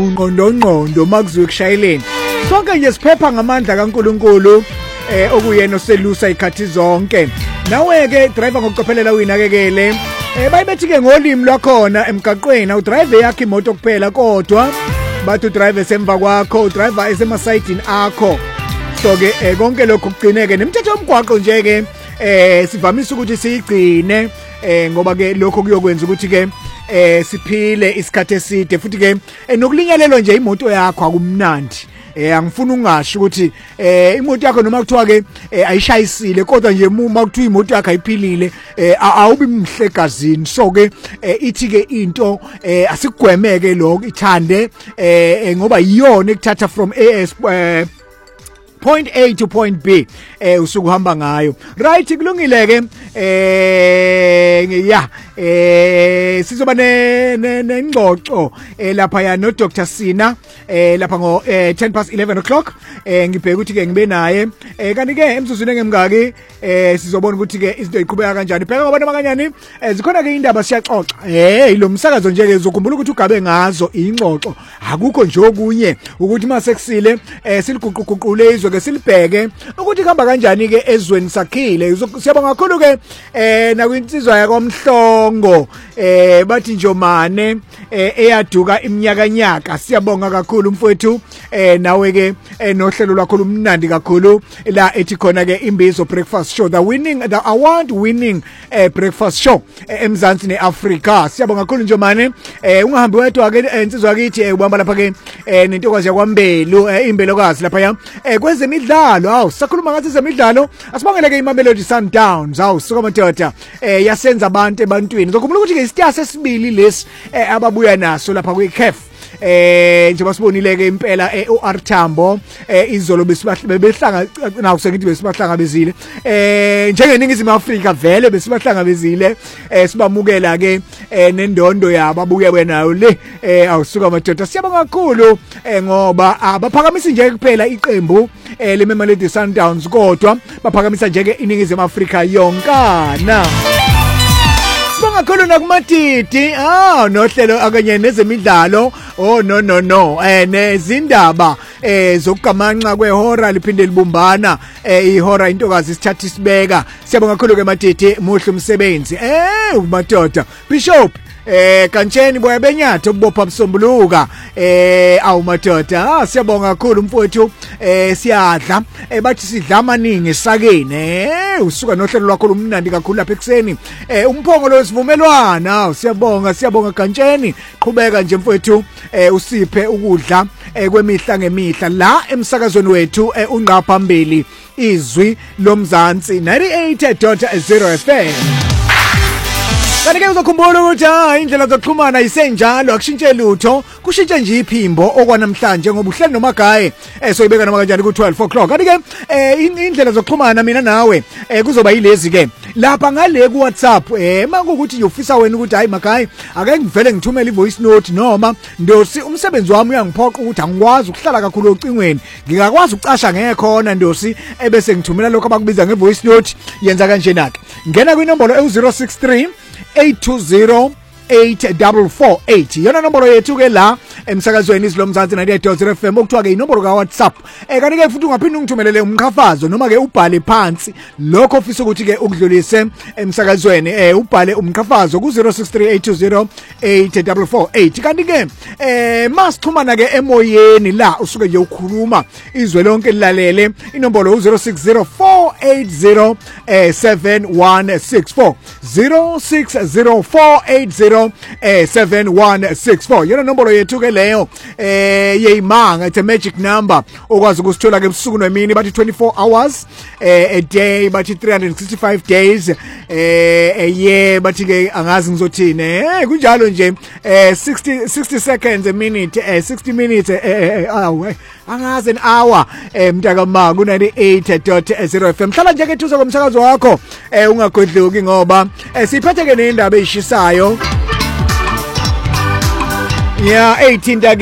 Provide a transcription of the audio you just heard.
ngqondo makuziwe kushayeleni sonke nje siphepha ngamandla kaNkuluNkulu okuyena oselusa ikhathi zonke nawe ke driver ngokucophelela uyinakekele bayibethi ke ngolimi lwakhona emgaqweni awudrive yakhe imoto kuphela kodwa bathi udrive esemva kwakho udriver esemasayidini akho so ke konke lokho kugcineke nemithetho yomgwaqo nje ke sivamisa ukuthi siyigcine ngoba ke lokho kuyokwenza ukuthi ke siphile isikhathi eside futhi ke nokulinyalelwa nje imoto yakho akumnandi angifuna ungasho ukuthi imoto yakho noma kuthiwa ke ayishayisile kodwa nje uma kuthiwa imoto yakho ayiphilile awubi mhle egazini so ke ithi ke into asikugwemeke lokho ithande ngoba iyona ekuthatha from point A to point B usuku hamba ngayo right kulungile ke sizoba nengxoxo lapha ya no Dr Sina lapha ngo 11 o'clock ngibheka ukuthi ke ngibe naye kanti ke emsuzwini engemngaki sizobona ukuthi ke izinto iqhubeka kanjani phela ngoba abanganyani zikhona ke indaba siyaxoxa lo msakazo nje ke uzokhumbula ukuthi ugabe ngazo ingxoxo akukho nje okunye ukuthi mase kusile siliguquguqule izwe ke silibheke ukuthi kuhamba kanjani ke ezweni sakhile siyabonga kakhulu ke nakwinsizwa yakwamhlongo bathi njomane eyaduka iminyakanyaka siyabonga kakhulu mfowethu nawe ke nohlelo lwakho lumnandi kakhulu la ethi khona ke Imbizo Breakfast Show the award winning breakfast show eMzansi neAfrika siyabonga kakhulu njomane ungahambi wedwa ke insizwa yakithi ubamba lapha ke nentokazi yakwambelu imbelokazi lapha ya kwezemidlalo awu sakhuluma ngathi zemidlalo asibongele ke iMamelodi Sundowns awu suka madoda yasenza abantu ebantwini ngokubona ukuthi ke isitya sesibili lesi ababuya naso lapha kwiCAF njengoba sibonile ke impela uArthambo izolo besibahlanga nawo sengithi besibahlangabezile njengeningizimu Afrika vele besibahlangabezile sibamukela ke nendondo yabo abuke wenayo le awusuka madoda siyabonga kakhulu ngoba abaphakamisi nje kuphela iqembu leMamelodi Sundowns kodwa baphakamisa nje ke iningizimu Afrika yonkana sibonga kakhulu nakumatiti nohlelo akanye nezemidlalo no nezindaba zokugamanxa kwehora liphinde libumbana ihora intokazi isithatha isibeka siyabonga kakhulu ke matiti muhle umsebenzi umadoda Bishop kantsheni boya benyatho kubopha busombuluka awumadoda siyabonga kakhulu mfowethu siyadla bathi sidla amaningi esakeni usuka nohlelo lwakho lumnandi kakhulu lapha ekseni umphongo lo sivumelwana siyabonga kantsheni qhubeka nje mfowethu usiphe ukudla kwemihla ngemihla la emsakazweni wethu unqa phambili izwi lomzansi 98.0 FM kanti ke uzokhumbula ukuthi indlela zokuxhumana isenjalo akushintshe lutho kushintshe nje iphimbo okwanamhlanje ngoba uhleli nomagaye soyibeka noma kanjani ku 12 o'clock kanti ke indlela zokuxhumana mina nawe kuzoba yilezi ke lapha ngale ku WhatsApp makuthi ufisa wena ukuthi hayi magaye ake ngivele ngithumele ivoice note noma ndosi umsebenzi wami uyangiphoqa ukuthi angikwazi ukuhlala kakhulu ocingweni ngingakwazi ukucasha ngekhona ndosi ebese ngithumela lokho abakubiza ngevoice note yenza kanje nake ngena kwinombolo e063 8208448 yona nombolo yethu ke la emsakazweni izilomzansi 98.0 FM okuthiwa ke inombolo ka WhatsApp kanti ke futhi ungaphinda ungithumelele umkhafazo noma ke ubhale phansi lokho ofisa ukuthi ke ukudlulise emsakazweni ubhale umkhafazo ku 0638208448 kanti ke masixhumana ke emoyeni la usuke nje ukhuluma izwe lonke lilalele inombolo u0604807164 0604807164 yona nombolo yethu ke leyo yeyimanga it's a magic number okwazi ukusithola ke ebusuku nemini bathi 24 hours a day bathi 365 days a year bathi ke angazi ngizothini kunjalo nje 60 seconds a minute 60 minutes angazi an hour mntaka ma ku 98.0 FM hlala nje ke thuza komsakazo wakho ungaghodluki ngoba siphethe ke nendaba ezishisayo 18